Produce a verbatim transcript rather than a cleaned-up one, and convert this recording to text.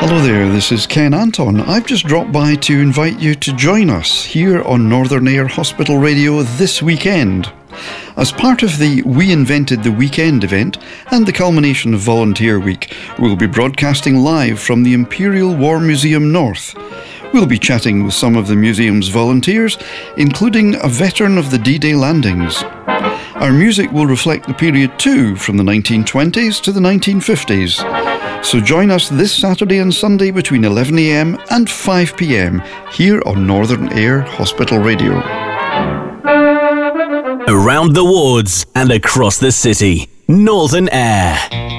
Hello there, this is Ken Anton. I've just dropped by to invite you to join us here on Northern Air Hospital Radio this weekend. As part of the We Invented the Weekend event and the culmination of Volunteer Week, we'll be broadcasting live from the Imperial War Museum North. We'll be chatting with some of the museum's volunteers, including a veteran of the D-Day landings. Our music will reflect the period too, from the nineteen twenties to the nineteen fifties. So join us this Saturday and Sunday between eleven a m and five p m here on Northern Air Hospital Radio. Around the wards and across the city, Northern Air.